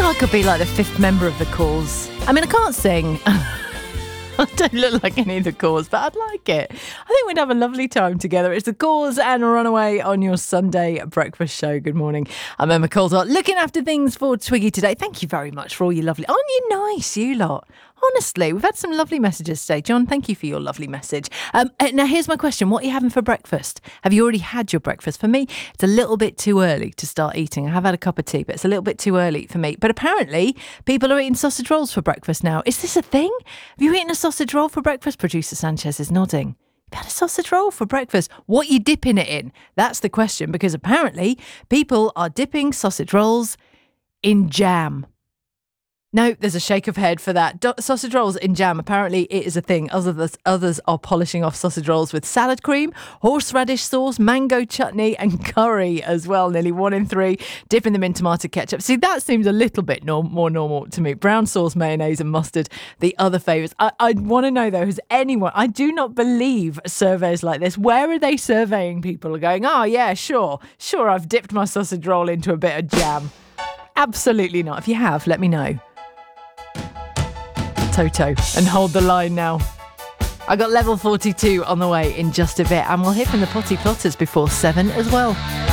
I could be like the fifth member of the Cause. I mean, I can't sing. I don't look like any of the Cause, but I'd like it. I think we'd have a lovely time together. It's the Cause and Runaway on your Sunday breakfast show. Good morning. I'm Emma Coulthart, looking after things for Twiggy today. Thank you very much for all your lovely... Aren't you nice, you lot? Honestly, we've had some lovely messages today. John, thank you for your lovely message. Now, here's my question. What are you having for breakfast? Have you already had your breakfast? For me, it's a little bit too early to start eating. I have had a cup of tea, but it's a little bit too early for me. But apparently, people are eating sausage rolls for breakfast now. Is this a thing? Have you eaten a sausage roll for breakfast? Producer Sanchez is nodding. You've had a sausage roll for breakfast. What are you dipping it in? That's the question, because apparently, people are dipping sausage rolls in jam. No, there's a shake of head for that. Sausage rolls in jam, apparently it is a thing. Others are polishing off sausage rolls with salad cream, horseradish sauce, mango chutney and curry as well. Nearly 1 in 3 dipping them in tomato ketchup. See, that seems a little bit more normal to me. Brown sauce, mayonnaise and mustard, the other favourites. I want to know though, has anyone... I do not believe surveys like this. Where are they surveying people going, oh yeah, sure, I've dipped my sausage roll into a bit of jam. Absolutely not. If you have, let me know. Toto, and hold the line now. I got level 42 on the way in just a bit, and we'll hear from the Potty Plotters before 7 as well.